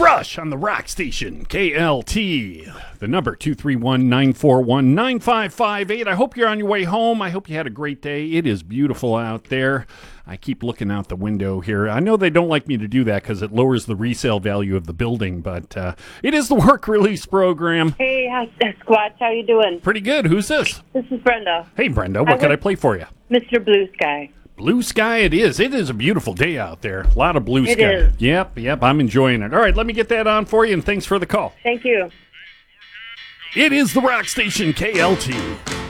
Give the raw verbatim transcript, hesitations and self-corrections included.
Rush on the Rock Station, K L T. The number two three one, nine four one, nine five five eight. I hope you're on your way home. I hope you had a great day. It is beautiful out there. I keep looking out the window here. I know they don't like me to do that because it lowers the resale value of the building, but uh, it is the work release program. Hey, how's, Squatch, how you doing? Pretty good. Who's this? This is Brenda. Hey, Brenda. What I can would- I play for you? Mister Blue Sky. Blue sky it is. It is a beautiful day out there. A lot of blue It sky. is. Yep, yep. I'm enjoying it. All right, let me get that on for you, and thanks for the call. Thank you. It is the Rock Station, K L T.